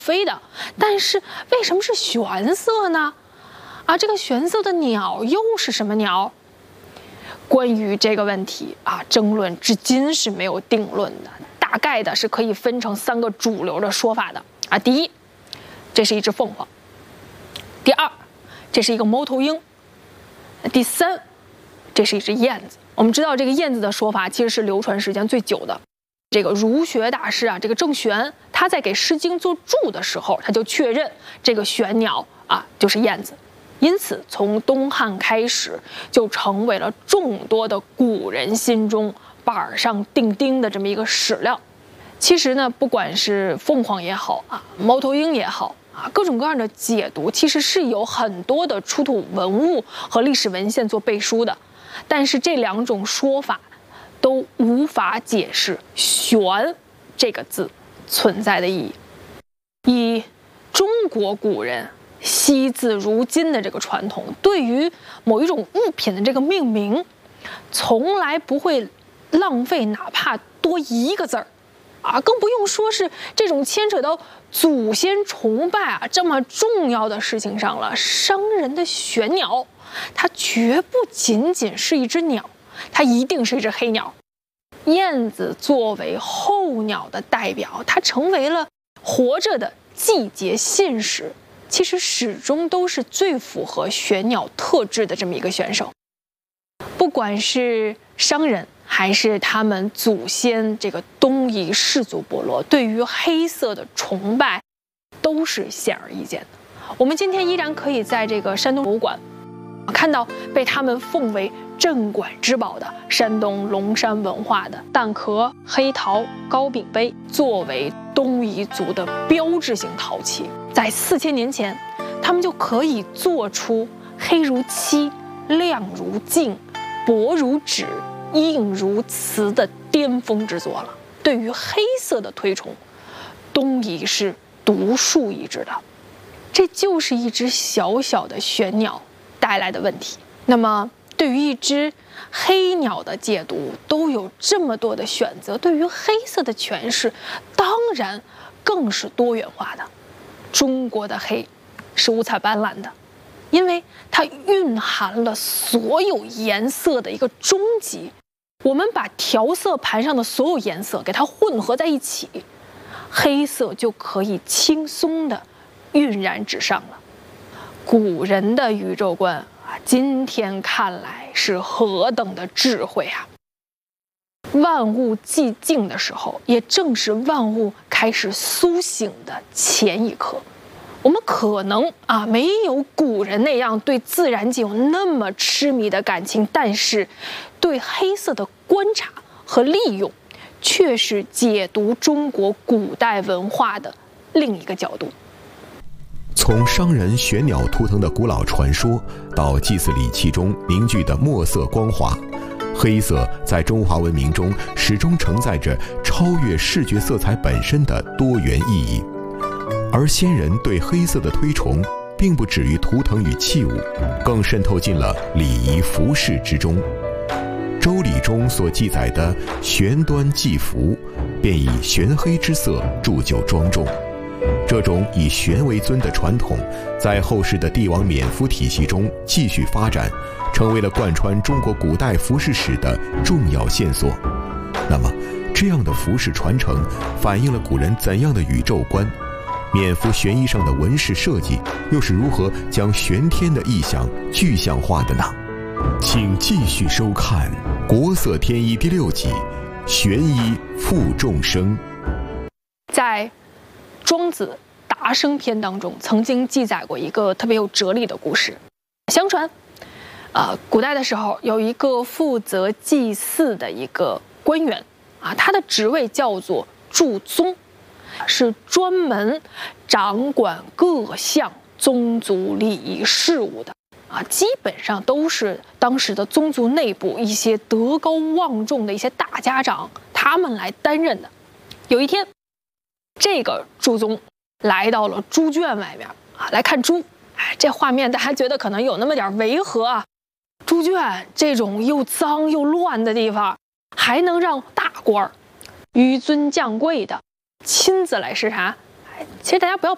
飞的，但是为什么是玄色呢？这个玄色的鸟又是什么鸟？关于这个问题争论至今是没有定论的，大概的是可以分成3个主流的说法的第一，这是一只凤凰；第二，这是一个猫头鹰；第三，这是一只燕子。我们知道这个燕子的说法其实是流传时间最久的。这个儒学大师这个郑玄，他在给《诗经》做注的时候，他就确认这个玄鸟就是燕子。因此，从东汉开始，就成为了众多的古人心中板上钉钉的这么一个史料。其实呢，不管是凤凰也好猫头鹰也好各种各样的解读，其实是有很多的出土文物和历史文献做背书的。但是这2种说法都无法解释“玄”这个字存在的意义。以中国古人惜字如金的这个传统，对于某一种物品的这个命名，从来不会浪费哪怕多1个字儿更不用说是这种牵扯到祖先崇拜这么重要的事情上了。商人的玄鸟，它绝不仅仅是一只鸟，它一定是一只黑鸟。燕子作为候鸟的代表，它成为了活着的季节信使，其实始终都是最符合玄鸟特质的这么一个选手。不管是商人还是他们祖先这个东夷氏族部落，对于黑色的崇拜都是显而易见的。我们今天依然可以在这个山东博物馆看到被他们奉为镇馆之宝的山东龙山文化的蛋壳、黑陶、糕饼杯，作为东夷族的标志性陶器，在4000年前，他们就可以做出黑如漆、亮如镜、薄如纸、硬如瓷的巅峰之作了。对于黑色的推崇，东夷是独树一帜的。这就是一只小小的玄鸟带来的问题。那么对于一只黑鸟的解读都有这么多的选择，对于黑色的诠释当然更是多元化的。中国的黑是五彩斑斓的，因为它蕴含了所有颜色的一个终极。我们把调色盘上的所有颜色给它混合在一起，黑色就可以轻松地晕染纸上了。古人的宇宙观今天看来是何等的智慧万物寂静的时候，也正是万物开始苏醒的前一刻。我们可能没有古人那样对自然界有那么痴迷的感情，但是对黑色的观察和利用，却是解读中国古代文化的另一个角度。 从商人玄鸟图腾的古老传说，到祭祀礼器中凝聚的墨色光华，黑色在中华文明中始终承载着超越视觉色彩本身的多元意义。而先人对黑色的推崇，并不止于图腾与器物，更渗透进了礼仪服饰之中。周礼中所记载的玄端祭服，便以玄黑之色铸就庄重。这种以玄为尊的传统，在后世的帝王冕服体系中继续发展，成为了贯穿中国古代服饰史的重要线索。那么，这样的服饰传承反映了古人怎样的宇宙观？冕服玄衣上的纹饰设计，又是如何将玄天的意象具象化的呢？请继续收看《国色天衣》第6集《玄衣负众生》。 在庄子达生篇当中，曾经记载过一个特别有哲理的故事。相传，古代的时候有一个负责祭祀的一个官员他的职位叫做祝宗，是专门掌管各项宗族礼仪事务的基本上都是当时的宗族内部一些德高望重的一些大家长他们来担任的。有一天，这个祝宗来到了猪圈外面来看猪。这画面大家觉得可能有那么点违和猪圈这种又脏又乱的地方，还能让大官儿纡尊降贵的亲自来视察？其实大家不要